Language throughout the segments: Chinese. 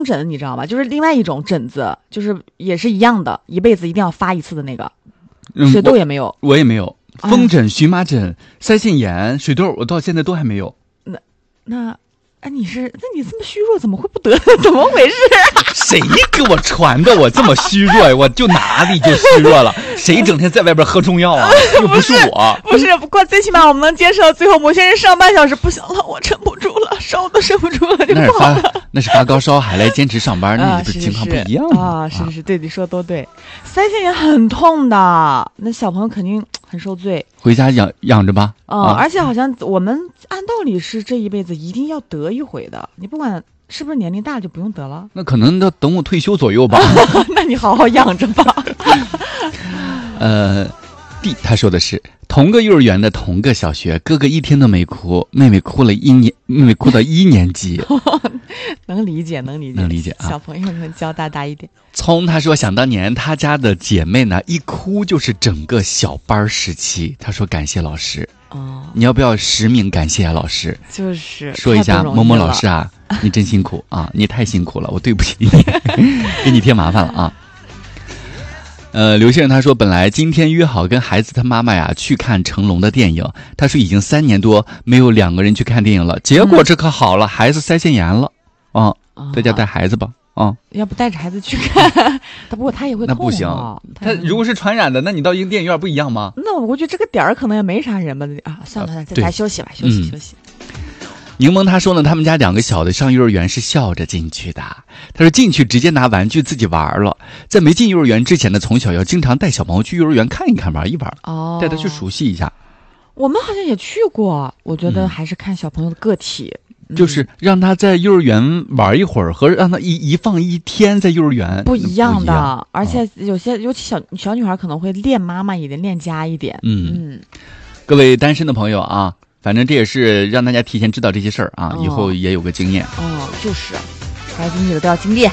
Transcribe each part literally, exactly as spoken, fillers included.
疹，你知道吗？就是另外一种疹子，就是也是一样的，一辈子一定要发一次的那个。 嗯、 水痘也没有， 我, 我也没有。风疹、荨麻疹、腮腺炎、水痘，我到现在都还没有。 那那。哎，你是？那你这么虚弱，怎么会不得？怎么回事啊？ 谁给我传的？我这么虚弱，我就哪里就虚弱了？谁整天在外边喝中药啊？又不是我。 不是，不过最起码我们能接受。最后某些人上半小时不行了，我撑不住了，烧都撑不住了，就不好了。那是发高烧还来坚持上班，那不是情况不一样啊？是是，对，你说都对。腮腺炎很痛的，那小朋友肯定很受罪。 回家养养着吧。 嗯、啊，而且好像我们按道理是这一辈子一定要得一回的，你不管是不是年龄大就不用得了。 那可能要等我退休左右吧。 那你好好养着吧。 呃，弟他说的是同个幼儿园的同个小学，哥哥一天都没哭，妹妹哭了一年，妹妹哭到一年级。 能理解，能理解， 能理解啊！ 小朋友们教大大一点。 聪他说，想当年他家的姐妹呢，一哭就是整个小班时期。他说感谢老师。 哦， 你要不要实名感谢啊，老师？ 就是说一下，某某老师啊，你真辛苦啊，你太辛苦了，我对不起你，给你添麻烦了啊。呃，刘先生他说，本来今天约好跟孩子他妈妈呀去看成龙的电影，他说已经三年多没有两个人去看电影了，结果这可好了，嗯、孩子腮腺炎了啊，在家带孩子吧啊， 要不带着孩子去看，他不过他也会痛、啊、 那不行，他如果是传染的，那你到一个电影院不一样吗？ 那我觉得这个点儿可能也没啥人吧啊，算了，在家休息吧，休息、嗯、休息。 柠檬他说呢，他们家两个小的上幼儿园是笑着进去的。他说进去直接拿玩具自己玩了，在没进幼儿园之前呢，从小要经常带小朋友去幼儿园看一看玩一玩，哦，带他去熟悉一下。 我们好像也去过，我觉得还是看小朋友的个体、 嗯、就是让他在幼儿园玩一会儿和让他一一放一天在幼儿园不一样的， 样而且有些、哦、尤其小小女孩可能会恋妈妈一点，恋家一点。 嗯嗯，各位单身的朋友啊，反正这也是让大家提前知道这些事儿啊、哦，以后也有个经验。 哦，就是该经历的都要经历。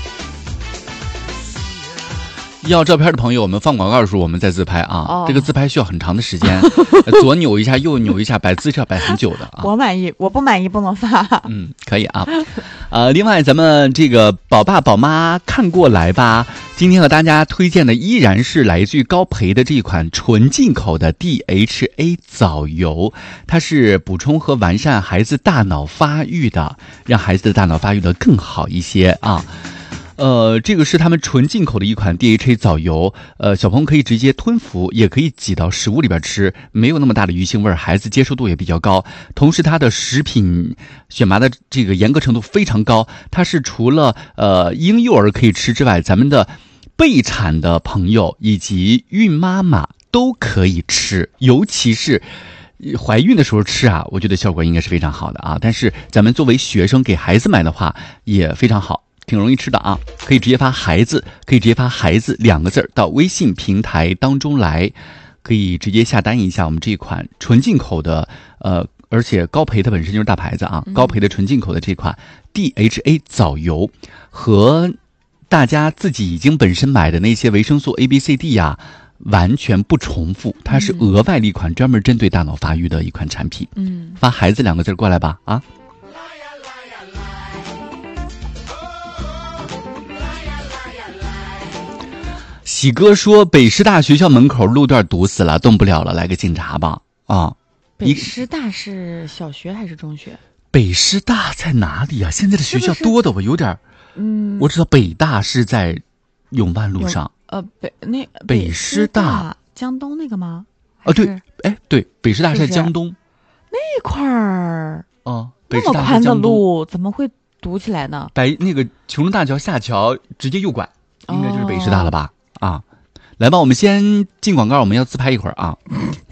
要照片的朋友，我们放广告的时候我们再自拍啊、哦，这个自拍需要很长的时间，左扭一下右扭一下，摆姿势要摆很久的啊。 我满意，我不满意不能发。 嗯，可以啊。呃，另外咱们这个宝爸宝妈看过来吧，今天和大家推荐的依然是来自于高培的这一款纯进口的 D H A 藻油，它是补充和完善孩子大脑发育的，让孩子的大脑发育的更好一些啊。呃，这个是他们纯进口的一款 D H A 藻油，呃，小朋友可以直接吞服，也可以挤到食物里边吃，没有那么大的鱼腥味，孩子接受度也比较高。同时，它的食品选拔的这个严格程度非常高，它是除了呃婴幼儿可以吃之外，咱们的备产的朋友以及孕妈妈都可以吃，尤其是怀孕的时候吃啊，我觉得效果应该是非常好的啊。但是咱们作为学生给孩子买的话，也非常好。挺容易吃的啊，可以直接发孩子，可以直接发孩子两个字到微信平台当中来，可以直接下单一下我们这一款纯进口的，呃，而且高培它本身就是大牌子啊，高培的纯进口的这款 D H A 藻油和大家自己已经本身买的那些维生素 A B C D 呀、啊，完全不重复，它是额外的一款专门针对大脑发育的一款产品。嗯，发孩子两个字过来吧啊。喜哥说北师大学校门口路段堵死了，动不了了，来个警察吧啊！ 北师大是小学还是中学？ 北师大在哪里啊？现在的学校多的我有点，嗯，我知道北大是在永万路上， 呃，北那北师大江东那个吗？ 哦，对，哎，对，北师大是在江东那块儿哦， 那么宽的路怎么会堵起来呢？ 白那个琼中大桥下桥直接右拐，应该就是北师大了吧？哦啊，来吧，我们先进广告，我们要自拍一会儿啊。